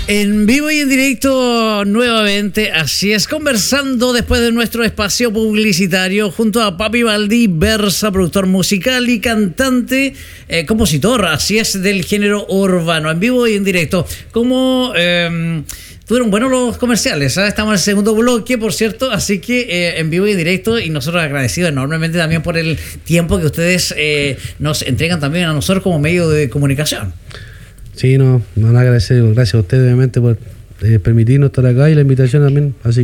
En vivo y en directo nuevamente, así es, conversando después de nuestro espacio publicitario junto a Papi Valdí Versa, productor musical y cantante, compositor, así es, del género urbano, en vivo y en directo. Como tuvieron buenos los comerciales, ¿sabes? Estamos en el segundo bloque, por cierto, así que en vivo y en directo, y nosotros agradecidos enormemente también por el tiempo que ustedes nos entregan también a nosotros como medio de comunicación. Sí, no, agradecer, gracias a ustedes obviamente por permitirnos estar acá y la invitación también, así